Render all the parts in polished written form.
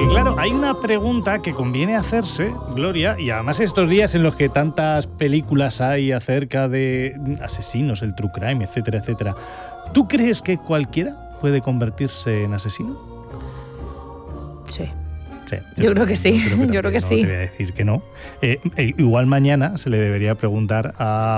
claro, hay una pregunta que conviene hacerse, Gloria, y además estos días en los que tantas películas hay acerca de asesinos, el true crime, etcétera, etcétera. ¿Tú crees que cualquiera puede convertirse en asesino? Sí. Sí, yo creo que sí. Yo creo que sí. Te voy a decir que no. Igual mañana se le debería preguntar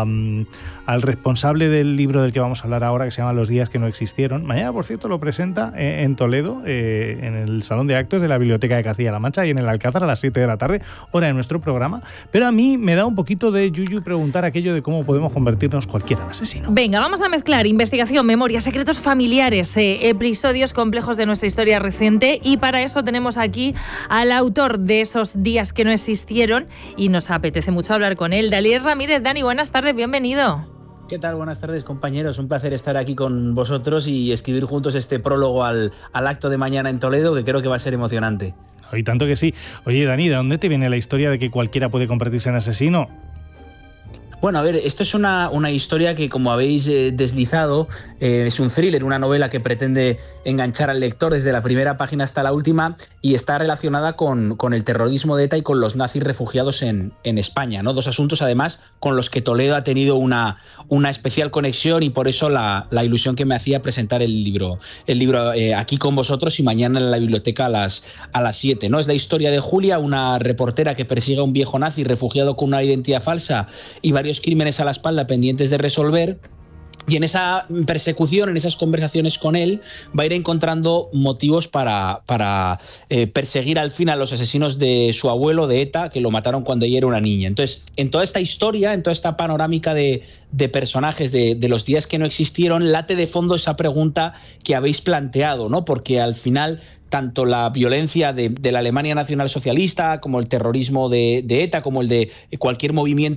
al responsable del libro del que vamos a hablar ahora, que se llama Los días que no existieron. Mañana, por cierto, lo presenta en Toledo, en el Salón de Actos de la Biblioteca de Castilla-La Mancha y en el Alcázar a las 7 de la tarde, hora de nuestro programa. Pero a mí me da un poquito de yuyu preguntar aquello de cómo podemos convertirnos cualquiera en asesino. Venga, vamos a mezclar investigación, memoria, secretos familiares, episodios complejos de nuestra historia reciente, y para eso tenemos aquí al autor de esos días que no existieron y nos apetece mucho hablar con él. Daniel Ramírez. Dani, buenas tardes, bienvenido. ¿Qué tal? Buenas tardes, compañeros. Un placer estar aquí con vosotros y escribir juntos este prólogo al acto de mañana en Toledo, que creo que va a ser emocionante. Y tanto que sí. Oye, Dani, ¿de dónde te viene la historia de que cualquiera puede convertirse en asesino? Bueno, a ver, esto es una historia que, como habéis deslizado, es un thriller, una novela que pretende enganchar al lector desde la primera página hasta la última, y está relacionada con el terrorismo de ETA y con los nazis refugiados en España, ¿no? Dos asuntos, además, con los que Toledo ha tenido una especial conexión, y por eso la ilusión que me hacía presentar el libro aquí con vosotros y mañana en la biblioteca a las 7, ¿no? Es la historia de Julia, una reportera que persigue a un viejo nazi refugiado con una identidad falsa y varios crímenes a la espalda pendientes de resolver. Y en esa persecución, en esas conversaciones con él, va a ir encontrando motivos para perseguir al fin a los asesinos de su abuelo, de ETA, que lo mataron cuando ella era una niña. Entonces, en toda esta historia, en toda esta panorámica de personajes de los días que no existieron, late de fondo esa pregunta que habéis planteado, ¿no? Porque al final, tanto la violencia de la Alemania nacionalsocialista, como el terrorismo de ETA, como el de cualquier movimiento